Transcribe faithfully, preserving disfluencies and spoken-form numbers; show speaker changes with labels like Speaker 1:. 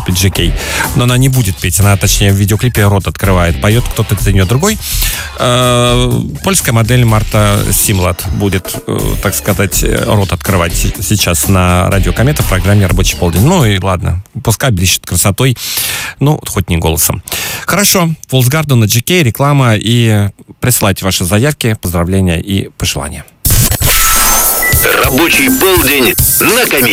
Speaker 1: выступит джей кей. Но она не будет петь, она, точнее, в видеоклипе рот открывает. Поет кто-то за нее другой. Польская модель Марта Симлат будет, так сказать, рот открывать сейчас на радио Комета в программе «Рабочий полдень». Ну и ладно, пускай блещет красотой, ну, хоть не голосом. Хорошо, False Garden на джей кей, реклама, и присылайте ваши заявки, поздравления и пожелания.
Speaker 2: Рабочий полдень на Комете.